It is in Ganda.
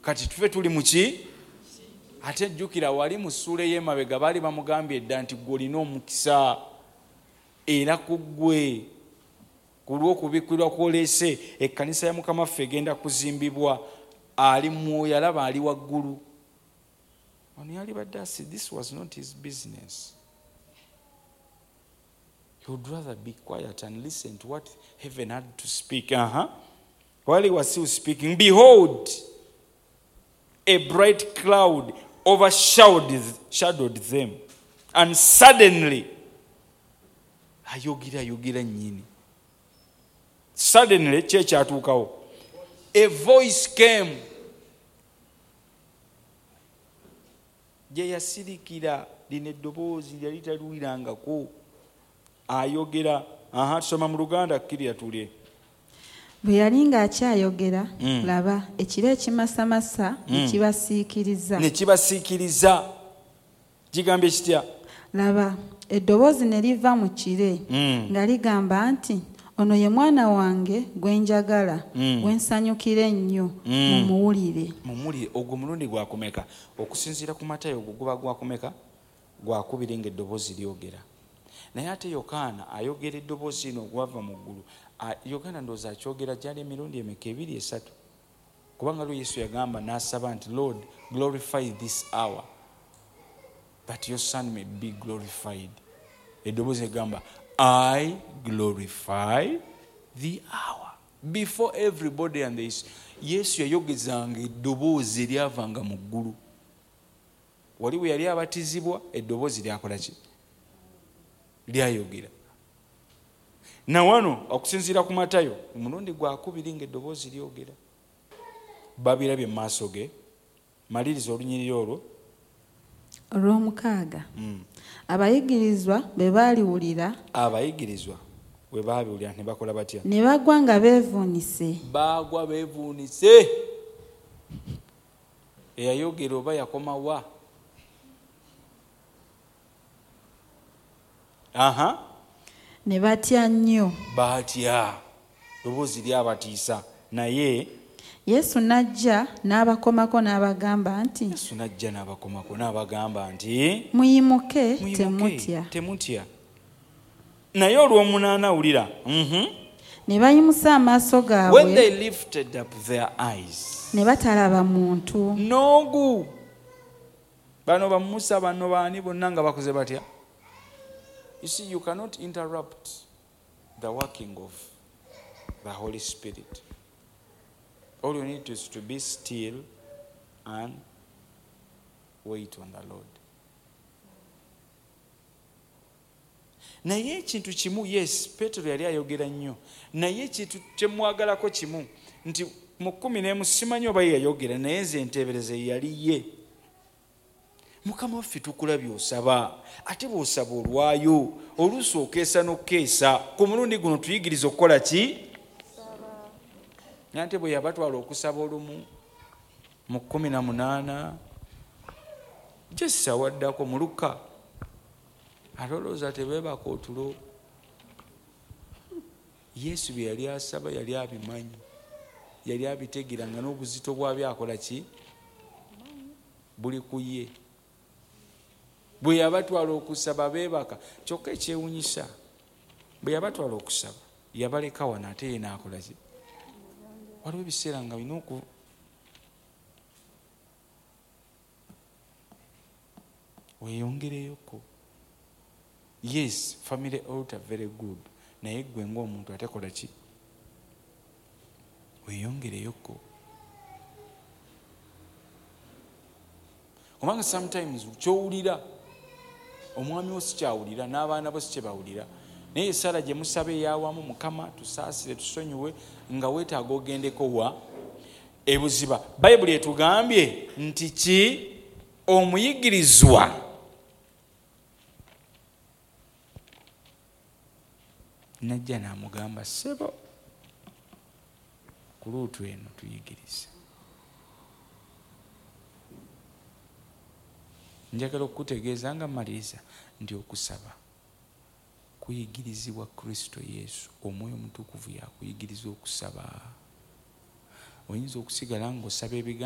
kati tufe tuli muki ate jjukira wali mu ssuula y'emabega baali bamugambye edda nti gwe olina omukisa era ku ggwe ku lw'okubikkirwa kw'oleese ekkanisa ya Mukama ffe egenda kuzimbibwa ali mwoyo alaba ali waggulu. Ono yali badde asi, this was not his business. He would rather be quiet and listen to what heaven had to speak. While he was still speaking, behold, a bright cloud overshadowed them. And suddenly, ayogera nnyini. Suddenly, kyatuukawo. A voice came. Gye yasirikira lino eddoboozi lyali taliwulirangako. Ayogera. Tusoma mu Luganda kkirya tulye. Bwe yali ng'akyayogera, laba ekire ekimasamasa ne kibasiikiriza. Kigambye kitya? Laba eddoboozi ne liva mu kire nga ligamba nti, ono ye mwana wange gwe njagala, gwe nsanyukira ennyo, mumuwulire. Mumuwulire. Ogwo mulundi gwakumeka? Okusinziira ku Matayo ogwo guba gwakumeka? Gwakubiri ng'eddoboozi lyogera. Naye ate Yokaana ayogera eddoboozi lino ogwava mu ggulu. Yokaana ndowooza akyogera gyali emirundi emeka 2-3. Kubanga lwe Yesu yagamba n'asaba nti, Lord, glorify this hour that your son may be glorified. Eddoboozi egamba, I glorify the hour. Before everybody and this, Yesu yayogezanga eddoboozi eryavanga mu ggulu. Wali we yali abatizibwa eddoboozi lyakola ki? Lyayogera. Na wano okusinziira ku Matayo omulundi gwakubiri ng'eddoboozi lyogera. Babirabye mu maaso ge. Maliriza olunyiriri olwo. Olw'omukaaga. Abayigirizwa bwe baaliwulira. Abayigirizwa bwe baabiwulira ne bakola batya? Ne bagwa nga beevuunise. Baagwa beevuunise. Eyayogera oba yakoma wa? Ne batya nnyo. Batya. Eddoboozi lyabatiisa. Naye Yesu n'ajja n'abakomako n'abagamba nti, muyimuke temutya. Naye olw'omunaana wulira. Ne bayimusa amaaso gaabwe. When they lifted up their eyes. Ne batalaba muntu. Noogu. Bano ba Musa bano baani bonna nga bakoze batya? You see, you cannot interrupt the working of the Holy Spirit. All you need is to be still and wait on the Lord. Naye ekintu kimu, yes, Petero yali ayogera nnyo. Naye ekintu kyemwagalako kimu nti mu 11 simanyi oba yayogera, naye nze enteebereze yali ye. Mukama waffe tukulabye osaba, ate bw'osaba olwayo, oluusi okeesa n'okeesa. Ku mulundi guno tuyigiriza okukola ki? Nante bwe yabatwala okusaba olumu mu 18 Jesa waddako mu Luka alowooza tebeebaka otulo. Yesu bye yali asaba yali abimanyi, yali abitegeera nga n'obuzito bwabyo akola ki? Buli ku ye. Bwe yabatwala okusaba beebaka. Kyokka ekyewunyisa, bwe yabatwala okusaba yabaleka wano ate ye n'akola ki? Waliwo ebiseera nga bino weeyongereyoko. Yes, family altar very good. Naye gwe ng'omuntu ate kola ki? Weeyongereyoko. Kubanga sometimes kyowulira omwami wo sikyawulira, n'abaana bo sikyebawulira. Naye Sara gye musaba eyawamu, Mukama tusaasire tusonyiwe, nga weetaaga ogendeko wa ebuziba. Bayibuli etugambye nti ki? Omuyigirizwa najja n'amugamba, ssebo ku luutu eno tuyigirize. Njagala okukutegeeza nga maliriza nti okusaba kuyigirizibwa Kristo Yesu. Omwoyo Omutukuvu yakuyigiriza okusaba. Oyinza okusigala ng'osaba ebigambo